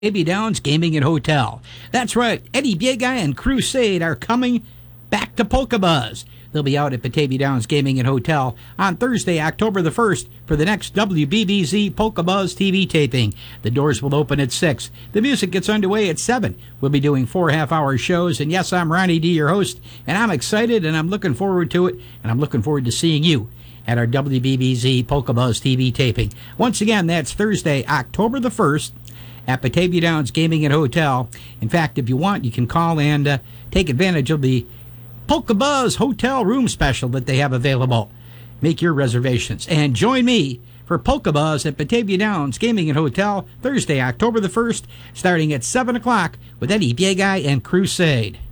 Batavia Downs Gaming and Hotel. That's right, Eddie Biega and Crusade are coming back to Polka Buzz. They'll be out at Batavia Downs Gaming and Hotel on Thursday, October the 1st for the next WBBZ Polka Buzz TV taping. The doors will open at 6. The music gets underway at 7. We'll be doing 4 half-hour shows, and yes, I'm Ronnie D., your host, and I'm excited, and I'm looking forward to it, and I'm looking forward to seeing you at our WBBZ Polka Buzz TV taping. Once again, that's Thursday, October the 1st, at Batavia Downs Gaming and Hotel. In fact, if you want, you can call and take advantage of the Polka Buzz hotel room special that they have available. Make your reservations and join me for Polka Buzz at Batavia Downs Gaming and Hotel Thursday, October the 1st, starting at 7 o'clock with Eddie Biega and Crusade.